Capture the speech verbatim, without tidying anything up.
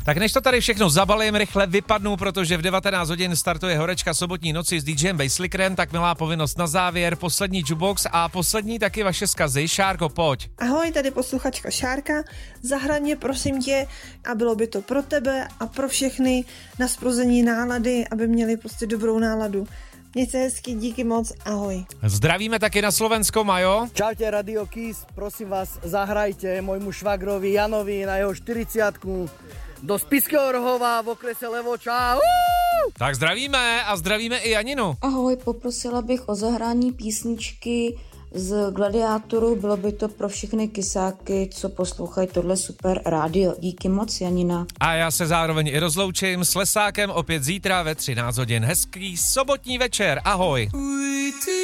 Tak než to tady všechno zabalím, rychle vypadnu, protože v devatenáct hodin startuje horečka sobotní noci s DJem Basslickerem, tak milá povinnost na závěr, poslední jukebox a poslední taky vaše zkazy. Šárko, pojď. Ahoj, tady posluchačka Šárka. Zahraň prosím tě, a bylo by to pro tebe a pro všechny na zprození nálady, aby měli prostě dobrou náladu. Mějte se hezky, díky moc, ahoj. Zdravíme taky na Slovensko, Majo. Čaute, Radio Kiss, prosím vás, zahrajte môjmu švagrovi Janovi na jeho štyridsiatku do Spišského Rohova v okrese Levoča. Uuu! Tak zdravíme a zdravíme i Janinu. Ahoj, poprosila bych o zahrání písničky z Gladiátoru, bylo by to pro všechny kysáky, co poslouchají tohle super rádio. Díky moc, Janina. A já se zároveň i rozloučím s Lesákem opět zítra ve třináct hodin. Hezký sobotní večer, ahoj.